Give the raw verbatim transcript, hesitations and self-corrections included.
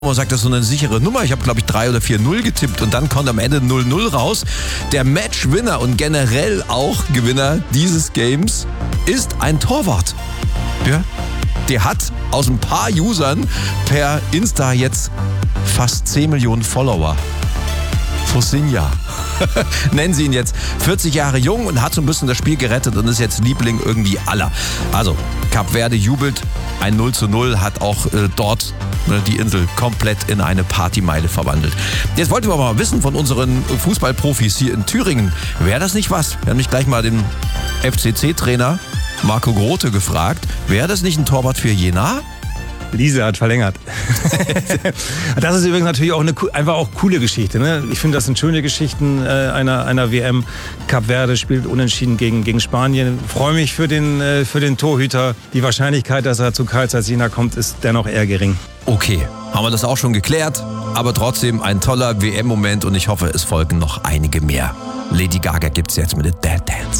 Man sagt, das ist so eine sichere Nummer. Ich habe, glaube ich, drei oder vier null getippt und dann kommt am Ende null null raus. Der Matchwinner und generell auch Gewinner dieses Games ist ein Torwart. Ja, der hat aus ein paar Usern per Insta jetzt fast zehn Millionen Follower. Fosinja. Nennen sie ihn jetzt. vierzig Jahre jung und hat so ein bisschen das Spiel gerettet und ist jetzt Liebling irgendwie aller. Also, Kap Verde jubelt. Ein null zu null hat auch äh, dort ne, die Insel komplett in eine Partymeile verwandelt. Jetzt wollten wir mal wissen von unseren Fußballprofis hier in Thüringen. Wäre das nicht was? Wir haben mich gleich mal den F C C-Trainer Marco Grote gefragt. Wäre das nicht ein Torwart für Jena? Liese hat verlängert. Das ist übrigens natürlich auch eine einfach auch coole Geschichte. Ne? Ich finde, das sind schöne Geschichten äh, einer, einer W M. Kap Verde spielt unentschieden gegen, gegen Spanien. Freue mich für den, äh, für den Torhüter. Die Wahrscheinlichkeit, dass er zu Carl Zeiss Jena kommt, ist dennoch eher gering. Okay, haben wir das auch schon geklärt. Aber trotzdem ein toller W M-Moment und ich hoffe, es folgen noch einige mehr. Lady Gaga gibt's jetzt mit The Dead Dance.